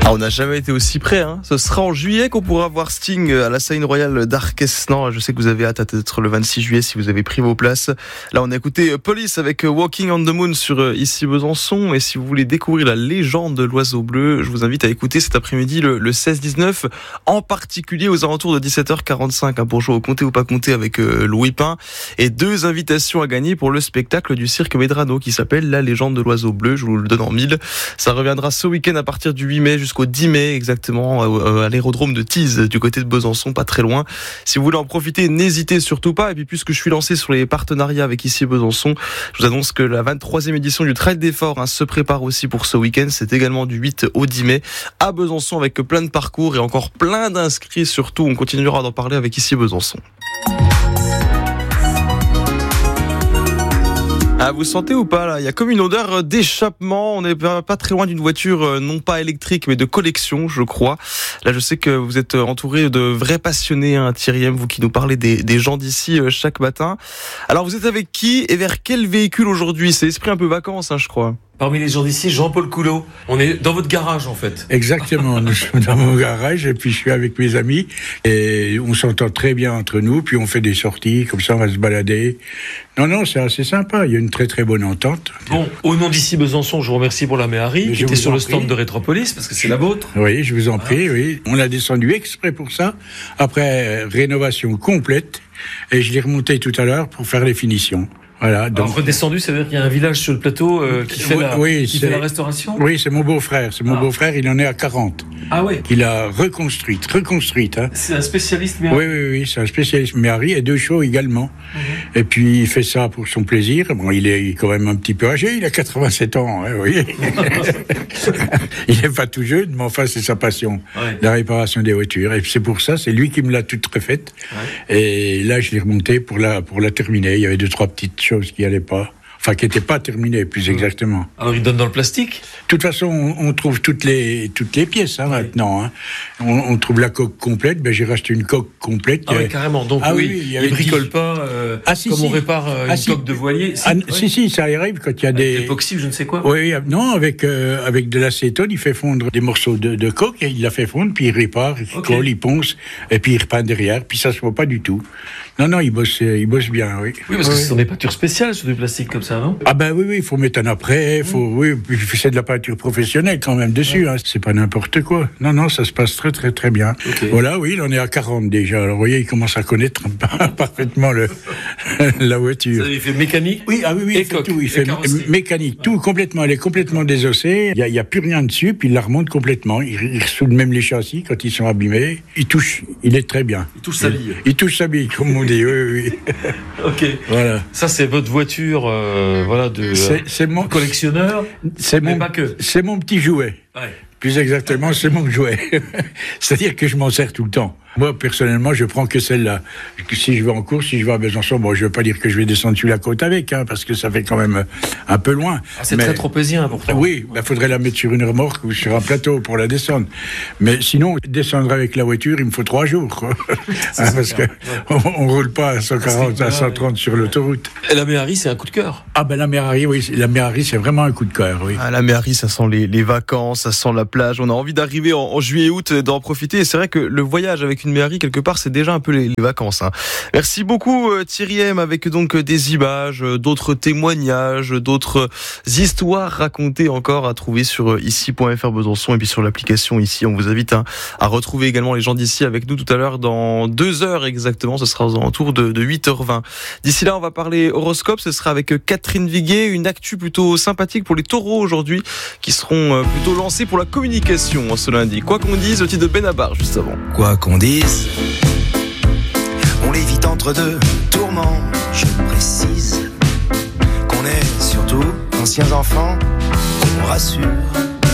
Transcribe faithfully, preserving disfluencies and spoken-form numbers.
Ah, on n'a jamais été aussi près, hein. Ce sera en juillet qu'on pourra voir Sting à la scène royale d'Arquesnan. Je sais que vous avez hâte d'être le vingt-six juillet si vous avez pris vos places. Là, on a écouté Police avec Walking on the Moon sur Ici Besançon. Et si vous voulez découvrir la légende de l'oiseau bleu, je vous invite à écouter cet après-midi le, le seize dix-neuf, en particulier aux alentours de dix-sept heures quarante-cinq, hein, pour jouer au Compter ou pas compter avec euh, Louis Pin. Et deux invitations à gagner pour le spectacle du cirque Medrano qui s'appelle La légende de l'oiseau bleu. Je vous le donne en mille. Ça reviendra ce week-end à partir du huit mai jusqu'au dix mai exactement à l'aérodrome de Tise du côté de Besançon, pas très loin. Si vous voulez en profiter, n'hésitez surtout pas. Et puis puisque je suis lancé sur les partenariats avec Ici Besançon, je vous annonce que la vingt-troisième édition du Trail d'effort hein, se prépare aussi pour ce week-end. C'est également du huit au dix mai à Besançon avec plein de parcours et encore plein d'inscrits. Surtout, on continuera d'en parler avec Ici Besançon. Ah, vous sentez ou pas là ? Il y a comme une odeur d'échappement. On n'est pas très loin d'une voiture non pas électrique mais de collection, je crois. Là, je sais que vous êtes entouré de vrais passionnés, hein, Thierry M, vous qui nous parlez des, des gens d'ici chaque matin. Alors, vous êtes avec qui et vers quel véhicule aujourd'hui ? C'est esprit un peu vacances, hein, je crois. Parmi les gens d'ici, Jean-Paul Coulot. On est dans votre garage, en fait. Exactement. Nous sommes dans mon garage et puis je suis avec mes amis et on s'entend très bien entre nous. Puis on fait des sorties, comme ça on va se balader. Non, non, c'est assez sympa. Il y a une très très bonne entente. Bon, au nom d'Ici Besançon, je vous remercie pour la Méhari, qui était sur le stand de Rétropolis, parce que c'est la vôtre. Oui, je vous en prie, oui. On l'a descendu exprès pour ça. Après, rénovation complète. Et je l'ai remonté tout à l'heure pour faire les finitions. Voilà, donc... Alors, redescendu, ça veut dire qu'il y a un village sur le plateau euh, qui, fait, oui, la, oui, qui fait la restauration ? Oui, c'est mon beau-frère. C'est mon ah. beau-frère, il en est à quarante. Ah oui. Il a reconstruite, reconstruite. Hein. C'est un spécialiste Méhari ? Oui, oui, oui, c'est un spécialiste Méhari et de show également. Mm-hmm. Et puis, il fait ça pour son plaisir. Bon, il est quand même un petit peu âgé, il a quatre-vingt-sept ans, hein, oui. Il n'est pas tout jeune, mais enfin, c'est sa passion, ouais. La réparation des voitures. Et c'est pour ça, c'est lui qui me l'a toute refaite. Ouais. Et là, je l'ai remontée pour la, pour la terminer. Il y avait deux, trois petites choses qui n'allaient pas. Enfin, qui n'était pas terminé, plus exactement. Alors, il donne dans le plastique ? De toute façon, on, on trouve toutes les, toutes les pièces, hein, oui. maintenant. Hein. On, on trouve la coque complète. Ben, j'ai racheté une coque complète. Ah oui, carrément. Donc, ah, oui, oui, il ne bricole dix... pas euh, ah, si, comme si. on répare euh, ah, une si. coque de voilier. Si, ah, oui. si, si, ça arrive quand il y a avec des... l'époxy, je ne sais quoi. Oui, non, avec, euh, avec de l'acétone, il fait fondre des morceaux de, de coque, et il la fait fondre, puis il répare, il okay. colle, il ponce, et puis il repeint derrière, puis ça ne se voit pas du tout. Non, non, il bosse, il bosse bien, oui. Oui, parce oui. que ce sont des peintures spéciales sur du plastique comme ça, non ? Ah ben oui, oui, il faut mettre un après, faut, mmh. oui, puis c'est de la peinture professionnelle quand même dessus, ouais. hein, c'est pas n'importe quoi. Non, non, ça se passe très, très, très bien. Okay. Voilà, oui, il en est à quarante déjà. Alors, vous voyez, il commence à connaître parfaitement le, la voiture. Ça, il fait mécanique ? Oui, ah oui, oui, il fait tout. Il fait mécanique, tout, complètement. Elle est complètement désossée. Il n'y a, a plus rien dessus, puis il la remonte complètement. Il, il ressoude même les châssis quand ils sont abîmés. Il touche, il est très bien. Il touche sa bille. Il, il touche sa bille, comme on dit, oui, oui. Ok. Voilà. Ça, c'est votre voiture, euh, voilà, de c'est, c'est mon collectionneur. C'est mais mon, pas que. C'est mon petit jouet. Ouais. Plus exactement, c'est mon jouet. C'est-à-dire que je m'en sers tout le temps. Moi, personnellement, je prends que celle-là. Si je vais en course, si je vais à Besançon, bon, je ne veux pas dire que je vais descendre sur la côte avec, hein, parce que ça fait quand même un peu loin. Ah, c'est mais, très tropézien, pourtant. Oui, il bah, faudrait la mettre sur une remorque ou sur un plateau pour la descendre. Mais sinon, descendre avec la voiture, il me faut trois jours, quoi. Hein, parce qu'on ouais. ne roule pas à cent quarante, à cent trente sur l'autoroute. Et la Méhari, c'est un coup de cœur. Ah ben la Méhari, oui, la Méhari, c'est vraiment un coup de cœur, oui. Ah, la Méhari, ça sent les, les vacances, ça sent la plage. On a envie d'arriver en, en juillet-août, d'en profiter. Et c'est vrai que le voyage avec une Méhari, quelque part, c'est déjà un peu les, les vacances. Hein. Merci beaucoup Thierry M, avec donc des images, d'autres témoignages, d'autres histoires racontées encore à trouver sur ici point f r Besançon et puis sur l'application Ici. On vous invite hein, à retrouver également les gens d'ici avec nous tout à l'heure dans deux heures exactement. Ce sera aux alentours de, de huit heures vingt. D'ici là, on va parler horoscope. Ce sera avec Catherine Viguet, une actu plutôt sympathique pour les taureaux aujourd'hui qui seront plutôt lancés pour la communication ce lundi. Quoi qu'on dise, le titre de Benabar juste avant. Quoi qu'on dise, on l'évite entre deux tourments. Je précise qu'on est surtout anciens enfants, qu'on rassure.